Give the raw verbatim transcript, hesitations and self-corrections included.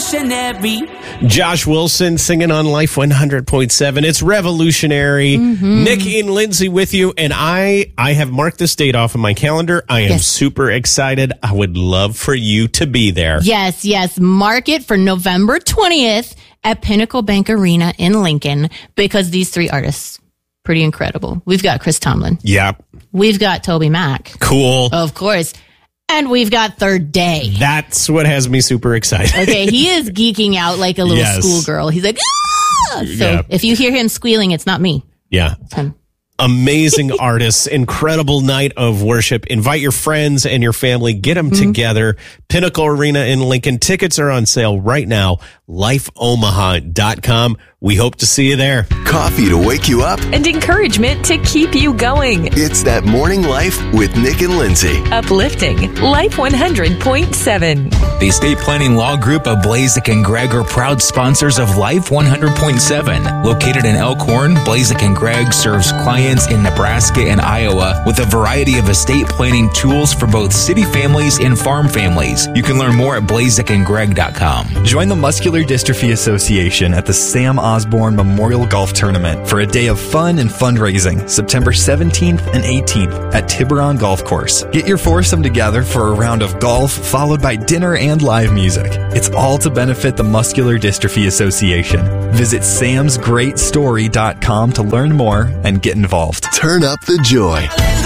revolutionary. Josh Wilson singing on Life one hundred point seven. It's revolutionary. Mm-hmm. Nick and Lindsay with you, and I I have marked this date off on my calendar. I am yes. super excited. I would love for you to be there. Yes, yes. Mark it for November twentieth at Pinnacle Bank Arena in Lincoln, because these three artists, pretty incredible. We've got Chris Tomlin. Yep. We've got Toby Mac. Cool. Of course. And we've got Third Day. That's what has me super excited. Okay, he is geeking out like a little Yes. schoolgirl. He's like, ah! So Yeah. if you hear him squealing, it's not me. Yeah. It's him. Amazing artists, incredible night of worship. Invite your friends and your family, get them mm-hmm. together. Pinnacle Arena in Lincoln. Tickets are on sale right now. life omaha dot com. We hope to see you there. Coffee to wake you up and encouragement to keep you going. It's That Morning Life with Nick and Lindsay. Uplifting Life one hundred point seven. The Estate Planning Law Group of Blazek and Gregg are proud sponsors of Life one hundred point seven. Located in Elkhorn, Blazek and Gregg serves clients in Nebraska and Iowa with a variety of estate planning tools for both city families and farm families. You can learn more at blazek and gregg dot com. Join the Muscular Dystrophy Association at the Sam Osborne Memorial Golf Tournament for a day of fun and fundraising, September seventeenth and eighteenth at Tiburon Golf Course. Get your foursome together for a round of golf, followed by dinner and live music. It's all to benefit the Muscular Dystrophy Association. Visit sams great story dot com to learn more and get involved. Turn up the joy.